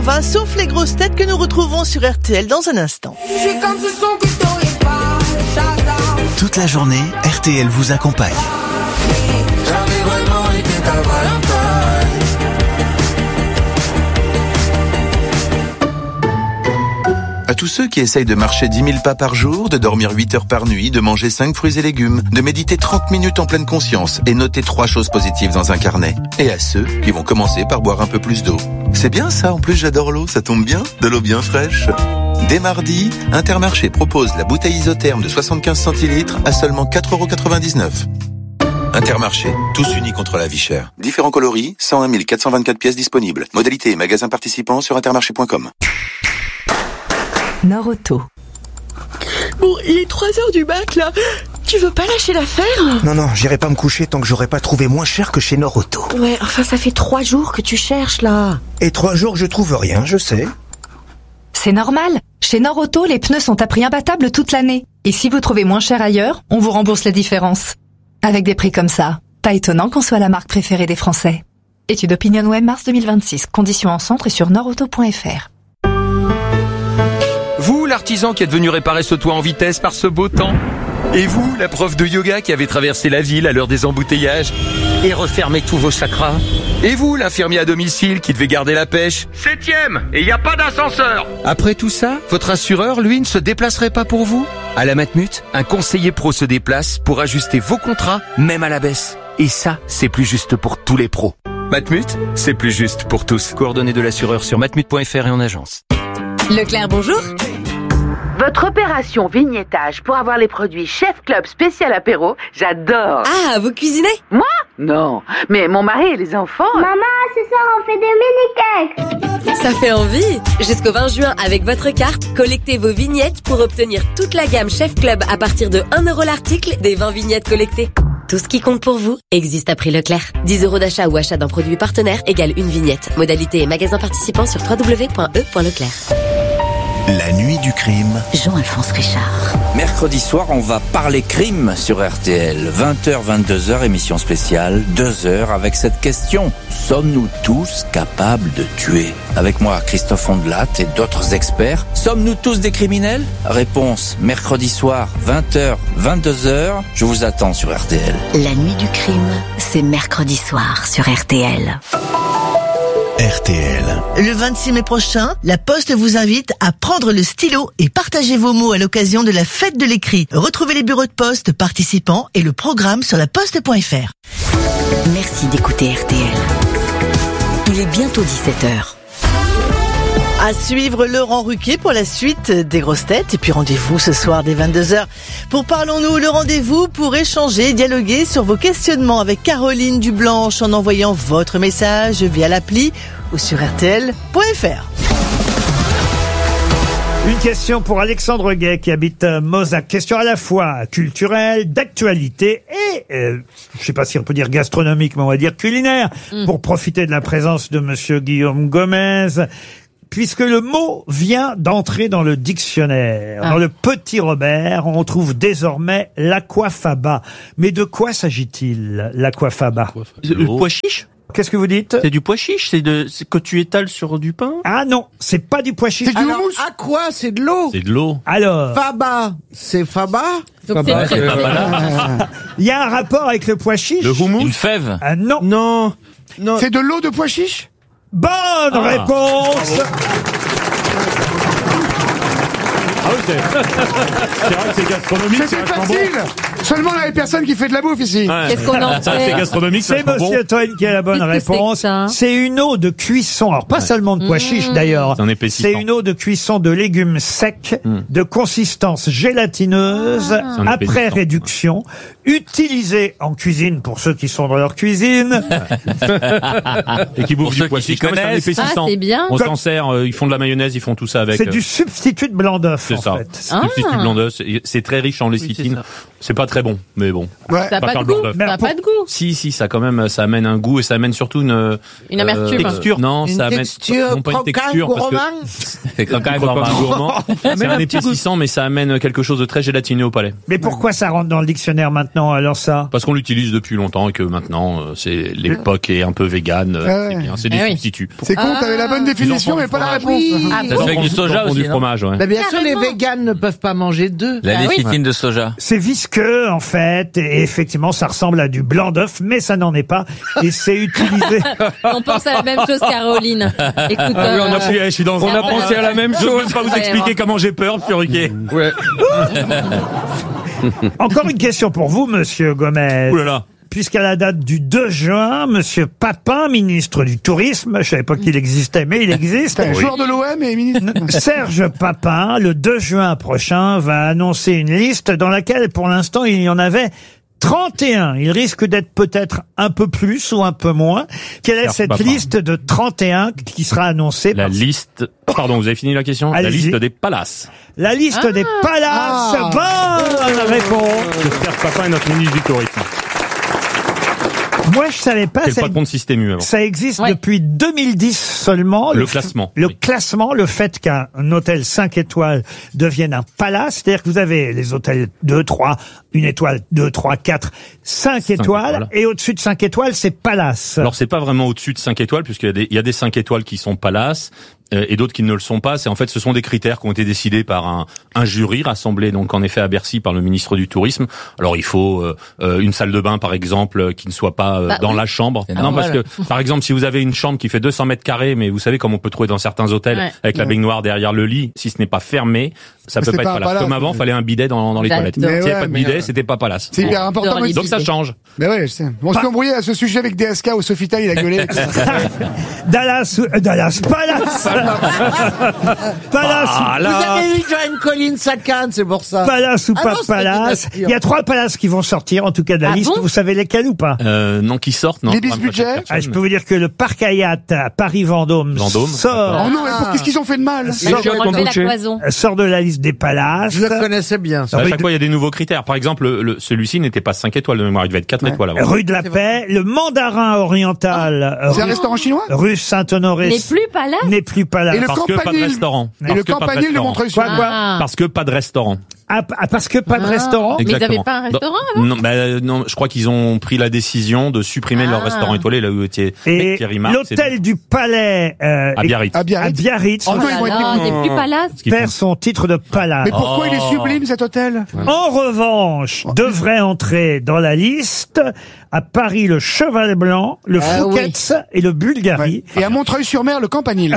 va, sauf les grosses têtes que nous retrouvons sur RTL dans un instant. Toute la journée, RTL vous accompagne. À tous ceux qui essayent de marcher 10 000 pas par jour, de dormir 8 heures par nuit, de manger 5 fruits et légumes, de méditer 30 minutes en pleine conscience et noter 3 choses positives dans un carnet. Et à ceux qui vont commencer par boire un peu plus d'eau. C'est bien ça, en plus j'adore l'eau, ça tombe bien, de l'eau bien fraîche. Dès mardi, Intermarché propose la bouteille isotherme de 75 centilitres à seulement 4,99 €. Intermarché, tous unis contre la vie chère. Différents coloris, 101 424 pièces disponibles. Modalité et magasins participants sur intermarché.com. Norauto. Bon, il est 3h du mat, là. Tu veux pas lâcher l'affaire ? Non, j'irai pas me coucher tant que j'aurai pas trouvé moins cher que chez Norauto. Ouais, enfin, ça fait 3 jours que tu cherches, là. Et 3 jours, je trouve rien, je sais. C'est normal. Chez Norauto, les pneus sont à prix imbattable toute l'année. Et si vous trouvez moins cher ailleurs, on vous rembourse la différence. Avec des prix comme ça, pas étonnant qu'on soit la marque préférée des Français. Étude OpinionWay mars 2026. Conditions en centre et sur norauto.fr. Vous, l'artisan qui êtes venu réparer ce toit en vitesse par ce beau temps. Et vous, la prof de yoga qui avait traversé la ville à l'heure des embouteillages et refermé tous vos chakras. Et vous, l'infirmier à domicile qui devait garder la pêche. 7e, et il n'y a pas d'ascenseur. Après tout ça, votre assureur, lui, ne se déplacerait pas pour vous ? À la Matmut, un conseiller pro se déplace pour ajuster vos contrats, même à la baisse. Et ça, c'est plus juste pour tous les pros. Matmut, c'est plus juste pour tous. Coordonnées de l'assureur sur matmut.fr et en agence. Leclerc, bonjour. Votre opération vignettage pour avoir les produits Chef Club spécial apéro, j'adore. Ah, vous cuisinez ? Moi ? Non, mais mon mari et les enfants... Maman, ce soir on fait des mini-cakes. Ça fait envie. Jusqu'au 20 juin, avec votre carte, collectez vos vignettes pour obtenir toute la gamme Chef Club à partir de 1 € l'article des 20 vignettes collectées. Tout ce qui compte pour vous existe à prix Leclerc. 10 € d'achat ou achat d'un produit partenaire égale une vignette. Modalité et magasin participant sur www.e.leclerc. La nuit du crime. Jean-Alphonse Richard. Mercredi soir, on va parler crime sur RTL. 20h, 22h, émission spéciale, 2 heures avec cette question. Sommes-nous tous capables de tuer ? Avec moi, Christophe Ondelat et d'autres experts. Sommes-nous tous des criminels ? Réponse, mercredi soir, 20h, 22h. Je vous attends sur RTL. La nuit du crime, c'est mercredi soir sur RTL. RTL. Le 26 mai prochain, La Poste vous invite à prendre le stylo et partager vos mots à l'occasion de la fête de l'écrit. Retrouvez les bureaux de poste participants et le programme sur laposte.fr. Merci d'écouter RTL. Il est bientôt 17h. À suivre Laurent Ruquier pour la suite des grosses têtes. Et puis rendez-vous ce soir dès 22h pour Parlons-nous, le rendez-vous pour échanger et dialoguer sur vos questionnements avec Caroline Dublanche en envoyant votre message via l'appli ou sur rtl.fr. Une question pour Alexandre Gay qui habite Mozac. Question à la fois culturelle, d'actualité et, je sais pas si on peut dire gastronomique, mais on va dire culinaire, pour profiter de la présence de monsieur Guillaume Gomez. Puisque le mot vient d'entrer dans le dictionnaire. Dans le Petit Robert, on trouve désormais l'aquafaba. Mais de quoi s'agit-il, l'aquafaba ? Le pois chiche ? Qu'est-ce que vous dites ? C'est du pois chiche, c'est que tu étales sur du pain ? Ah non, c'est pas du pois chiche. C'est du houmous. Aqua, c'est de l'eau. C'est de l'eau. Alors. Faba, c'est faba. Donc c'est faba. Il y a un rapport avec le pois chiche. Le houmous ? Une fève ? Ah non. Non. C'est de l'eau de pois chiche. Bonne réponse. Ah oui, c'est vrai que c'est gastronomique. C'était facile. Bon. Seulement il y a personne qui fait de la bouffe ici. Ouais. Qu'est-ce qu'on en fait ? C'est gastronomique. C'est monsieur Toen qui a la bonne réponse. C'est une eau de cuisson. Alors pas seulement de pois chiche d'ailleurs. C'est une eau de cuisson de légumes secs de consistance gélatineuse après réduction, utilisée en cuisine pour ceux qui sont dans leur cuisine. Et qui bouffent du pois chiche. Comme c'est un épaississant. C'est bien. On s'en sert, ils font de la mayonnaise, ils font tout ça avec. C'est du substitut de blanc d'œuf. C'est ça. Substitut de blanc d'œuf. C'est très riche en lécithine. C'est pas très bon, mais bon. Ouais. Ça n'a pas de goût. Ça n'a pas de goût. Si, ça quand même, ça amène un goût et ça amène surtout une amertume. Texture. Non, ça amène non pas une texture parce que c'est quand même gourmand. C'est un épaississant, mais ça amène quelque chose de très gélatineux au palais. Mais pourquoi ça rentre dans le dictionnaire maintenant? maintenant, alors ça? Parce qu'on l'utilise depuis longtemps et que maintenant, c'est l'époque est un peu végane. C'est bien, c'est des substituts. C'est con, t'avais la bonne définition, mais pas la réponse. Ça se fait avec du soja aussi, du fromage, ouais. Bah, bien sûr, les véganes ne peuvent pas manger d'œufs. La lécithine de soja. C'est visqueux, en fait, et effectivement, ça ressemble à du blanc d'œuf, mais ça n'en est pas, et c'est utilisé. On pense à la même chose, Caroline. Écoute, oui, je suis dans on a pensé à la même chose. Je ne peux pas vous expliquer comment j'ai peur, Ruquier. Ouais. Encore une question pour vous, monsieur Gomez. Ouh là là. Puisqu'à la date du 2 juin, monsieur Papin, ministre du Tourisme, je savais pas qu'il existait, mais il existe. Un joueur de l'OM et ministre. Serge Papin, le 2 juin prochain, va annoncer une liste dans laquelle, pour l'instant, il y en avait 31. Il risque d'être peut-être un peu plus ou un peu moins. Quelle est cette liste de 31 qui sera annoncée? La liste... Pardon, vous avez fini la question? La liste des palaces. La liste des palaces. Bonne réponse. Serge Papin est notre ministre du Tourisme. Moi, je savais pas. C'est le patron de Système U avant. Ça existe depuis 2010 seulement. Le classement. Le classement, le fait qu'un hôtel 5 étoiles devienne un palace. C'est-à-dire que vous avez les hôtels 2, 3, 1 étoile, 2, 3, 4, 5 étoiles. Et au-dessus de 5 étoiles, c'est palace. Alors, c'est pas vraiment au-dessus de 5 étoiles, puisqu'il y a des 5 étoiles qui sont palaces. Et d'autres qui ne le sont pas. Ce sont des critères qui ont été décidés par un jury rassemblé donc en effet à Bercy par le ministre du Tourisme. Alors il faut une salle de bain par exemple qui ne soit pas dans la chambre. Non, parce que par exemple si vous avez une chambre qui fait 200 mètres carrés, mais vous savez comme on peut trouver dans certains hôtels avec la baignoire derrière le lit, si ce n'est pas fermé, ça peut pas être palace. Comme avant, fallait un bidet dans les toilettes. S'il n'y avait pas de bidet, c'était pas palace. C'est hyper important. Donc ça change. Mais ouais, je sais. On s'est embrouillé à ce sujet avec DSK au Sofitel, il a gueulé. Palace. Palace. Vous avez vu Joanne Collins à Cannes, c'est pour ça. Palace ou pas palace. Il y a 3 palaces qui vont sortir, en tout cas de la liste. Vous savez lesquels ou pas? Non, qui sortent, non. Les bis budget. Je peux vous dire que le Parc Hayat à Paris-Vendôme sort. Oh non, mais qu'est-ce qu'ils ont fait de mal? Sort de la liste des palaces. Je le connaissais bien. À chaque fois, il y a des nouveaux critères. Par exemple, celui-ci n'était pas 5 étoiles de mémoire, il devait être 4 étoiles avant. Rue de la Paix, le Mandarin Oriental. C'est un restaurant chinois? Rue Saint-Honoré. N'est plus palace. Et le Parce que pas de restaurant. Et le campanile de Montreuil-sur-Mer. Parce que pas de restaurant. Parce que pas de restaurant. Mais ils n'avaient pas un restaurant avant? Non, je crois qu'ils ont pris la décision de supprimer leur restaurant étoilé là où était Thierry Marx. L'hôtel du Palais à Biarritz. À Biarritz. Oh là, n'est plus palace. Perd son titre de palace. Mais pourquoi il est sublime cet hôtel? En revanche, devrait entrer dans la liste à Paris le Cheval Blanc, le Fouquet's et le Bulgarie. Et à Montreuil-sur-Mer, le Campanile.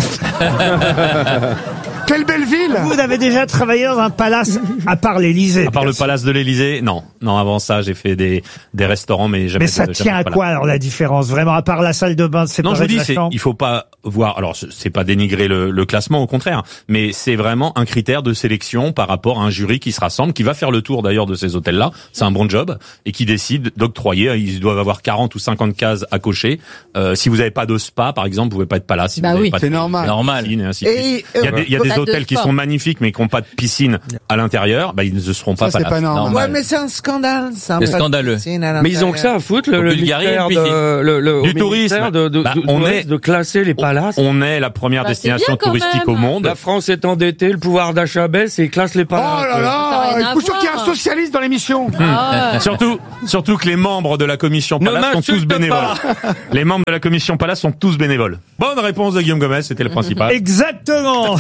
Quelle belle ville! Vous avez déjà travaillé dans un palace, à part l'Élysée. À part le palace de l'Élysée, non. Non, avant ça, j'ai fait des restaurants, mais jamais. Mais ça tient à quoi, alors, la différence? Vraiment, à part la salle de bain, c'est pas. Non, je vous dis, il faut pas voir, alors, c'est pas dénigrer le classement, au contraire. Mais c'est vraiment un critère de sélection par rapport à un jury qui se rassemble, qui va faire le tour d'ailleurs de ces hôtels-là. C'est un bon job. Et qui décide d'octroyer. Ils doivent avoir 40 ou 50 cases à cocher. Si vous avez pas de spa, par exemple, vous pouvez pas être palace. Si vous avez pas c'est normal. Et ainsi de suite. Il y a des hôtels qui sont magnifiques mais qui n'ont pas de piscine à l'intérieur, ils ne seront pas ça, c'est pas normal. Ouais, mais c'est un scandale, ça. C'est scandaleux. Mais ils ont que ça à foutre, le ministère du tourisme. De classer les palaces. On est la première destination touristique au monde. La France est endettée, le pouvoir d'achat baisse et il classe les palaces. Oh là là, il faut sûr qu'il y ait un socialiste dans l'émission. Surtout que les membres de la commission Palace sont tous bénévoles. Les membres de la commission Palace sont tous bénévoles. Bonne réponse de Guillaume Gomez, c'était le principal. Exactement.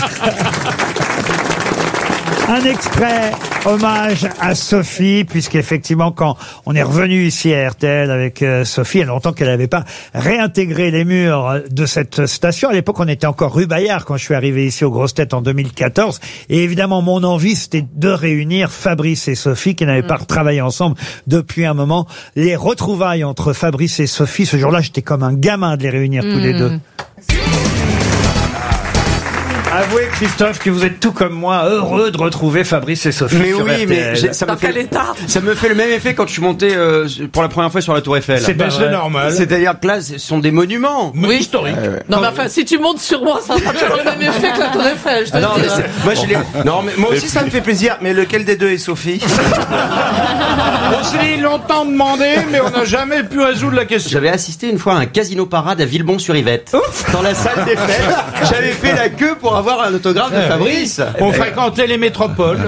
Un extrait hommage à Sophie, puisqu'effectivement, quand on est revenu ici à RTL avec Sophie, il y a longtemps qu'elle n'avait pas réintégré les murs de cette station. À l'époque, on était encore rue Bayard quand je suis arrivé ici aux Grosses Têtes en 2014. Et évidemment, mon envie, c'était de réunir Fabrice et Sophie, qui n'avaient pas travaillé ensemble depuis un moment. Les retrouvailles entre Fabrice et Sophie, ce jour-là, j'étais comme un gamin de les réunir tous les deux. Avouez, Christophe, que vous êtes tout comme moi heureux de retrouver Fabrice et Sophie. Mais sur oui, RTL. mais ça me fait le même effet quand je suis monté pour la première fois sur la Tour Eiffel. C'est normal. C'est-à-dire que là, ce sont des monuments. Oui, historiques. Non, mais enfin, si tu montes sur moi, ça sera toujours le même effet que la Tour Eiffel, je te dis. Moi aussi, ça me fait plaisir. Mais lequel des deux est Sophie? On s'est longtemps demandé, mais on n'a jamais pu résoudre la question. J'avais assisté une fois à un casino parade à Villebon-sur-Yvette. Dans la salle des fêtes. J'avais fait la queue pour avoir avoir un autographe de Fabrice. On fréquentait les métropoles.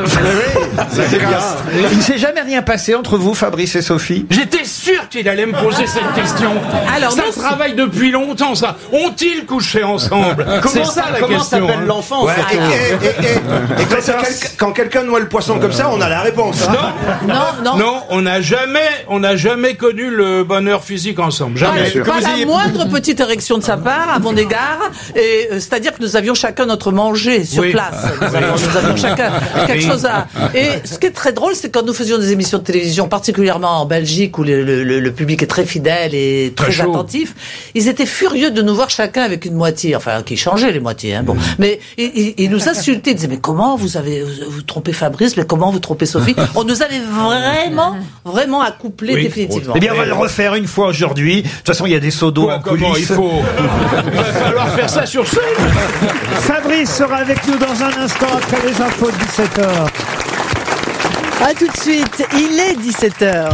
Il ne s'est jamais rien passé entre vous, Fabrice et Sophie? J'étais sûr qu'il allait me poser cette question. Alors, ça travaille depuis longtemps, ça. Ont-ils couché ensemble? C'est ça la comment question. s'appelle l'enfant Ouais, et quand quelqu'un noie le poisson comme ça, on a la réponse. Hein. Non, on n'a jamais connu le bonheur physique ensemble. Jamais. Pas la moindre petite érection de sa part à mon égard, et c'est-à-dire que nous avions chacun notre manger sur place. Nous avions chacun quelque chose à. Et ce qui est très drôle, c'est quand nous faisions des émissions de télévision, particulièrement en Belgique où le public est très fidèle et très attentif, ils étaient furieux de nous voir chacun avec une moitié, enfin qui changeait les moitiés. Hein, bon, mais ils nous insultaient, ils disaient mais comment vous trompez Fabrice, mais comment vous trompez Sophie? On nous avait vraiment accouplés définitivement. Eh bien, on va le refaire une fois aujourd'hui. De toute façon, il y a des seaux d'eau en Comment coulisses. il va falloir faire ça sur scène. Fabrice sera avec nous dans un instant après les infos de 17h. À tout de suite, il est 17h.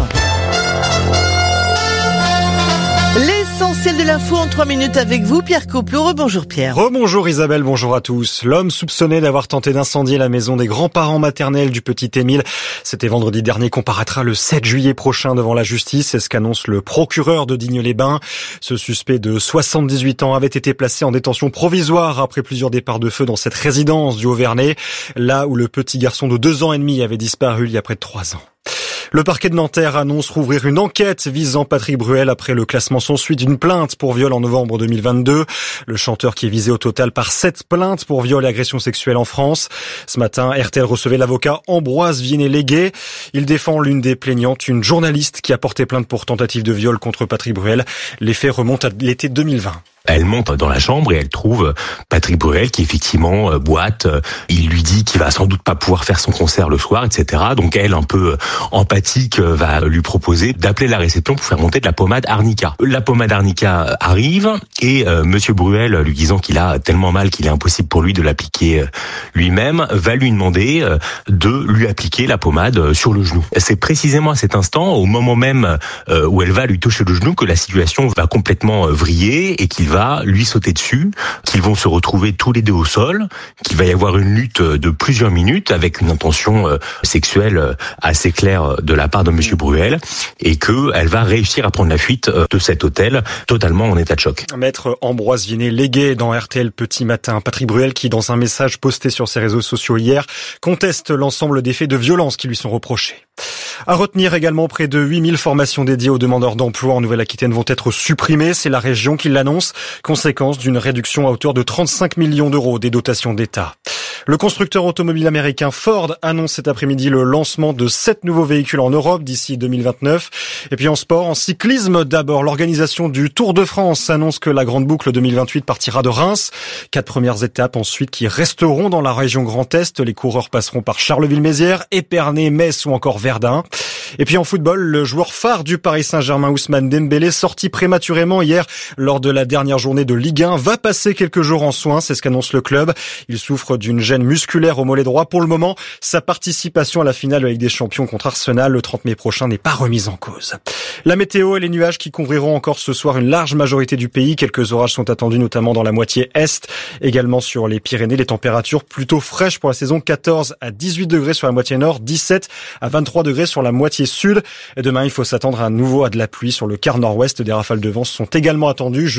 L'essentiel de l'info en 3 minutes avec vous, Pierre Couplot. Rebonjour Pierre. Rebonjour Isabelle, bonjour à tous. L'homme soupçonné d'avoir tenté d'incendier la maison des grands-parents maternels du petit Émile, c'était vendredi dernier, comparaîtra le 7 juillet prochain devant la justice. C'est ce qu'annonce le procureur de Digne-les-Bains. Ce suspect de 78 ans avait été placé en détention provisoire après plusieurs départs de feu dans cette résidence du Haut-Vernay, là où le petit garçon de 2 ans et demi avait disparu il y a près de 3 ans. Le parquet de Nanterre annonce rouvrir une enquête visant Patrick Bruel après le classement sans suite d'une plainte pour viol en novembre 2022. Le chanteur qui est visé au total par 7 plaintes pour viol et agression sexuelle en France. Ce matin, RTL recevait l'avocat Ambroise Viennet-Légué. Il défend l'une des plaignantes, une journaliste qui a porté plainte pour tentative de viol contre Patrick Bruel. Les faits remontent à l'été 2020. Elle monte dans la chambre et elle trouve Patrick Bruel qui effectivement boite. Il lui dit qu'il va sans doute pas pouvoir faire son concert le soir, etc. Donc elle, un peu empathique, va lui proposer d'appeler la réception pour faire monter de la pommade arnica. La pommade arnica arrive et Monsieur Bruel, lui disant qu'il a tellement mal qu'il est impossible pour lui de l'appliquer lui-même, va lui demander de lui appliquer la pommade sur le genou. C'est précisément à cet instant, au moment même où elle va lui toucher le genou, que la situation va complètement vriller et qu'il va lui sauter dessus, qu'ils vont se retrouver tous les deux au sol, qu'il va y avoir une lutte de plusieurs minutes avec une intention sexuelle assez claire de la part de Monsieur Bruel et qu'elle va réussir à prendre la fuite de cet hôtel totalement en état de choc. Maître Ambroise Viennet-Légué dans RTL Petit Matin. Patrick Bruel qui, dans un message posté sur ses réseaux sociaux hier, conteste l'ensemble des faits de violence qui lui sont reprochés. À retenir également, près de 8000 formations dédiées aux demandeurs d'emploi en Nouvelle-Aquitaine vont être supprimées. C'est la région qui l'annonce, conséquence d'une réduction à hauteur de 35 millions d'euros des dotations d'État. Le constructeur automobile américain Ford annonce cet après-midi le lancement de 7 nouveaux véhicules en Europe d'ici 2029. Et puis en sport, en cyclisme, d'abord l'organisation du Tour de France annonce que la grande boucle 2028 partira de Reims. 4 premières étapes ensuite qui resteront dans la région Grand Est. Les coureurs passeront par Charleville-Mézières, Épernay, Metz ou encore Verdun. Et puis en football, le joueur phare du Paris Saint-Germain, Ousmane Dembélé, sorti prématurément hier lors de la dernière journée de Ligue 1, va passer quelques jours en soins, c'est ce qu'annonce le club. Il souffre d'une gêne musculaire au mollet droit. Pour le moment, sa participation à la finale de la Ligue des Champions contre Arsenal le 30 mai prochain n'est pas remise en cause. La météo et les nuages qui couvriront encore ce soir une large majorité du pays. Quelques orages sont attendus notamment dans la moitié est, également sur les Pyrénées. Les températures plutôt fraîches pour la saison, 14 à 18 degrés sur la moitié nord, 17 à 23 degrés sur la moitié sud. Et demain, il faut s'attendre à nouveau à de la pluie sur le quart nord-ouest. Des rafales de vent sont également attendues.